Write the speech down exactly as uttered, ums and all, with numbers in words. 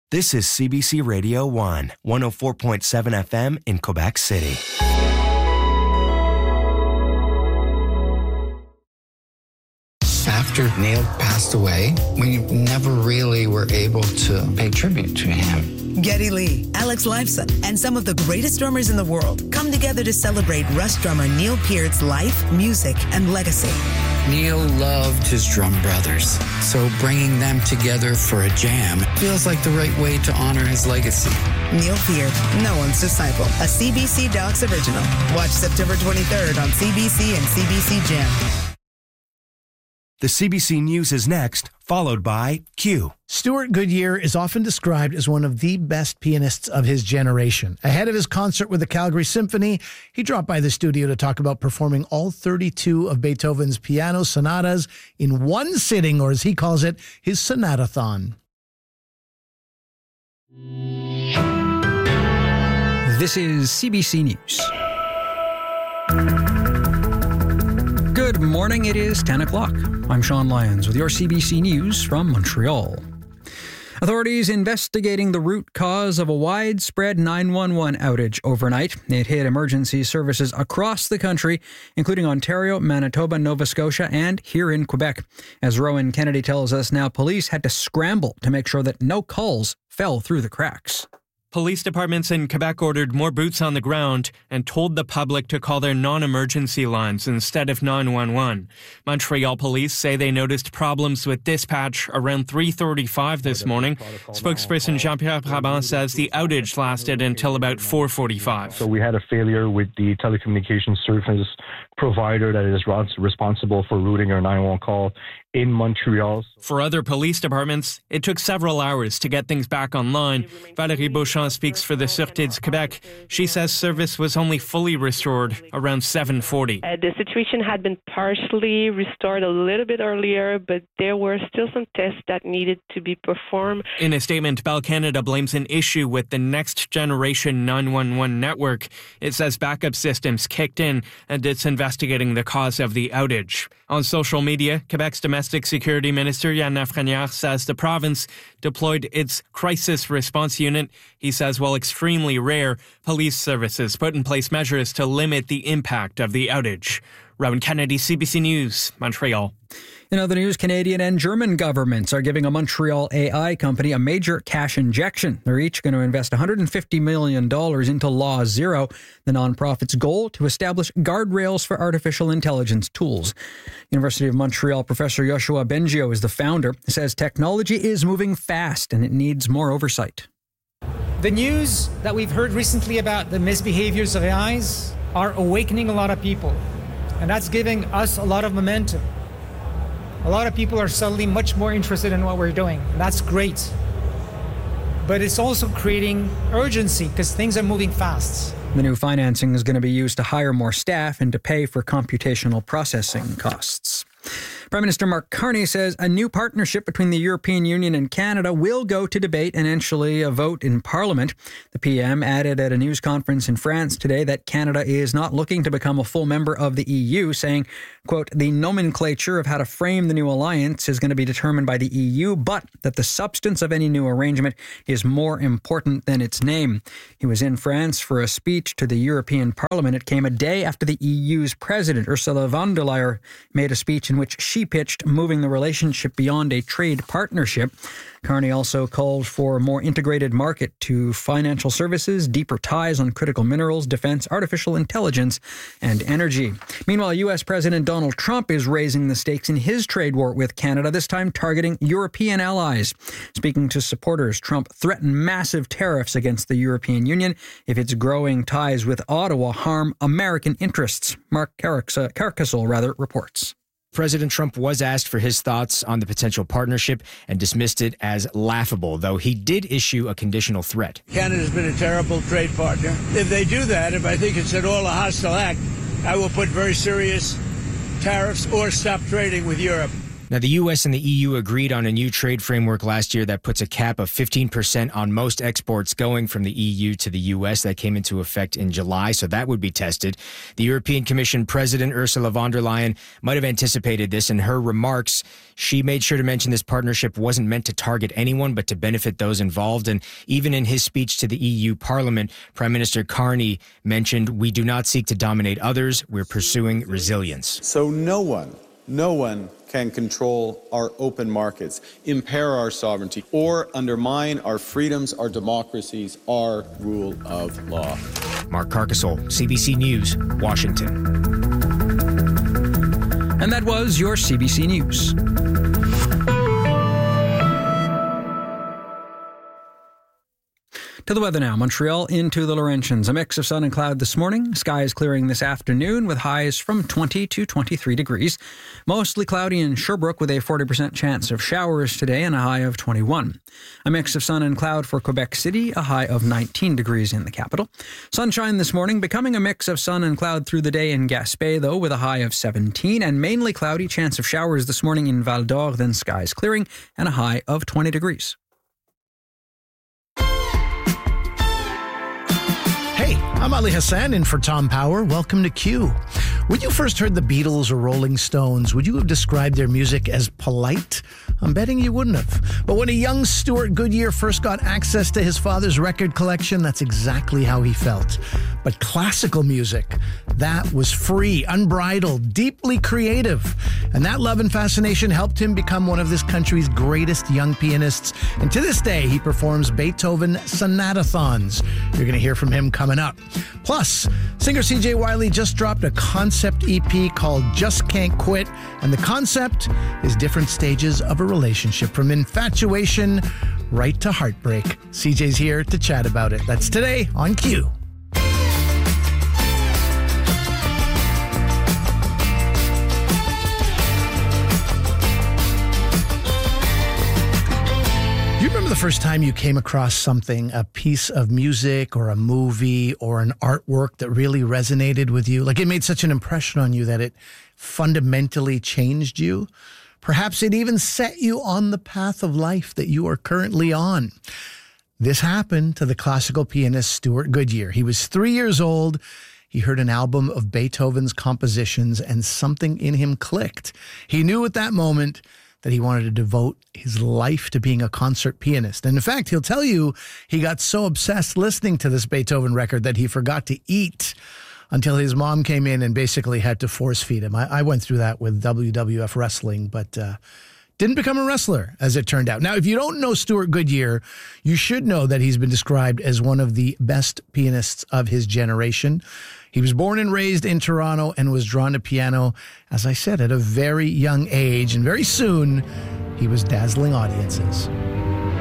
This is C B C Radio one, one oh four point seven F M in Quebec City. After Neil passed away, we never really were able to pay tribute to him. Geddy Lee, Alex Lifeson, and some of the greatest drummers in the world come together to celebrate Rush drummer Neil Peart's life, music, and legacy. Neil loved his drum brothers, so bringing them together for a jam feels like the right way to honor his legacy. Neil Peart, no one's disciple, a C B C Docs original. Watch September twenty-third on C B C and C B C Gem. The C B C News is next, followed by Q. Stuart Goodyear is often described as one of the best pianists of his generation. Ahead of his concert with the Calgary Symphony, he dropped by the studio to talk about performing all thirty-two of Beethoven's piano sonatas in one sitting, or as he calls it, his sonatathon. This is C B C News. Good morning, it is ten o'clock. I'm Sean Lyons with your C B C News from Montreal. Authorities investigating the root cause of a widespread nine one one outage overnight. It hit emergency services across the country, including Ontario, Manitoba, Nova Scotia, and here in Quebec. As Rowan Kennedy tells us now, police had to scramble to make sure that no calls fell through the cracks. Police departments in Quebec ordered more boots on the ground and told the public to call their non-emergency lines instead of nine one one. Montreal police say they noticed problems with dispatch around three thirty-five this morning. Spokesperson Jean-Pierre Brabant says the outage lasted until about four forty-five. So we had a failure with the telecommunications service provider that is responsible for routing our nine one one call in Montreal. For other police departments, it took several hours to get things back online. Valérie Beauchamp speaks for the Sûreté du Québec. She says service was only fully restored around seven forty. Uh, the situation had been partially restored a little bit earlier, but there were still some tests that needed to be performed. In a statement, Bell Canada blames an issue with the next generation nine one one network. It says backup systems kicked in and it's investigating the cause of the outage. On social media, Quebec's Domestic Security Minister Yann Lafrenière says the province deployed its crisis response unit. He says while extremely rare, police services put in place measures to limit the impact of the outage. Rowan Kennedy, C B C News, Montreal. In other news, Canadian and German governments are giving a Montreal A I company a major cash injection. They're each going to invest one hundred fifty million dollars into Law Zero, the nonprofit's goal to establish guardrails for artificial intelligence tools. University of Montreal professor Yoshua Bengio is the founder. He says technology is moving fast and it needs more oversight. The news that we've heard recently about the misbehaviors of A Is are awakening a lot of people, and that's giving us a lot of momentum. A lot of people are suddenly much more interested in what we're doing, and that's great. But it's also creating urgency because things are moving fast. The new financing is going to be used to hire more staff and to pay for computational processing costs. Prime Minister Mark Carney says a new partnership between the European Union and Canada will go to debate and eventually a vote in Parliament. The P M added at a news conference in France today that Canada is not looking to become a full member of the E U, saying, quote, the nomenclature of how to frame the new alliance is going to be determined by the E U, but that the substance of any new arrangement is more important than its name. He was in France for a speech to the European Parliament. It came a day after the E U's president, Ursula von der Leyen, made a speech in which she pitched moving the relationship beyond a trade partnership. Carney also called for a more integrated market to financial services, deeper ties on critical minerals, defense, artificial intelligence, and energy. Meanwhile, U S President Donald Trump is raising the stakes in his trade war with Canada, this time targeting European allies. Speaking to supporters, Trump threatened massive tariffs against the European Union if its growing ties with Ottawa harm American interests. Mark Carcasole, rather, reports. President Trump was asked for his thoughts on the potential partnership and dismissed it as laughable, though he did issue a conditional threat. Canada's been a terrible trade partner. If they do that, if I think it's at all a hostile act, I will put very serious tariffs or stop trading with Europe. Now, the U S and the E U agreed on a new trade framework last year that puts a cap of fifteen percent on most exports going from the E U to the U S. That came into effect in July, so that would be tested. The European Commission President Ursula von der Leyen might have anticipated this. In her remarks, she made sure to mention this partnership wasn't meant to target anyone, but to benefit those involved. And even in his speech to the E U Parliament, Prime Minister Carney mentioned, "We do not seek to dominate others. We're pursuing resilience." So no one, no one can control our open markets, impair our sovereignty, or undermine our freedoms, our democracies, our rule of law. Mark Carcasole, C B C News, Washington. And that was your C B C News. To the weather now. Montreal into the Laurentians. A mix of sun and cloud this morning. Skies clearing this afternoon with highs from twenty to twenty-three degrees. Mostly cloudy in Sherbrooke with a forty percent chance of showers today and a high of twenty-one. A mix of sun and cloud for Quebec City, a high of nineteen degrees in the capital. Sunshine this morning, becoming a mix of sun and cloud through the day in Gaspé, though, with a high of seventeen. And mainly cloudy, chance of showers this morning in Val d'Or, then skies clearing and a high of twenty degrees. Hey, I'm Ali Hassan in for Tom Power. Welcome to Q. When you first heard the Beatles or Rolling Stones, would you have described their music as polite? I'm betting you wouldn't have. But when a young Stuart Goodyear first got access to his father's record collection, that's exactly how he felt. But classical music, that was free, unbridled, deeply creative. And that love and fascination helped him become one of this country's greatest young pianists. And to this day, he performs Beethoven sonatathons. You're going to hear from him coming up. Plus, singer C J Wiley just dropped a concept E P called Just Can't Quit. And the concept is different stages of a relationship, from infatuation right to heartbreak. C J's here to chat about it. That's today on Q. The first time you came across something, a piece of music or a movie or an artwork that really resonated with you, like it made such an impression on you that it fundamentally changed you? Perhaps it even set you on the path of life that you are currently on. This happened to the classical pianist Stuart Goodyear. He was three years old. He heard an album of Beethoven's compositions and something in him clicked. He knew at that moment that he wanted to devote his life to being a concert pianist. And in fact, he'll tell you he got so obsessed listening to this Beethoven record that he forgot to eat until his mom came in and basically had to force feed him. I, I went through that with W W F wrestling, but uh, didn't become a wrestler, as it turned out. Now, if you don't know Stuart Goodyear, you should know that he's been described as one of the best pianists of his generation. He was born and raised in Toronto and was drawn to piano, as I said, at a very young age. And very soon, he was dazzling audiences.